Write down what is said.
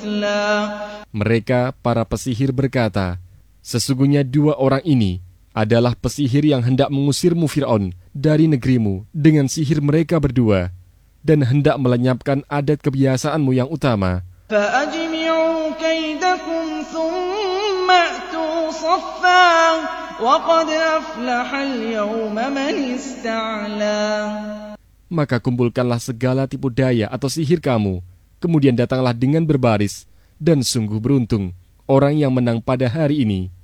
مثلا. Mereka, para pesihir berkata, sesungguhnya dua orang ini adalah pesihir yang hendak mengusirmu Fir'aun dari negerimu dengan sihir mereka berdua dan hendak melenyapkan adat kebiasaanmu yang utama. فأجمعوا كيدكم ثم أتوا صفا وقد أفلح اليوم من استعلى. Maka kumpulkanlah segala tipu daya atau sihir kamu, kemudian datanglah dengan berbaris, dan sungguh beruntung orang yang menang pada hari ini.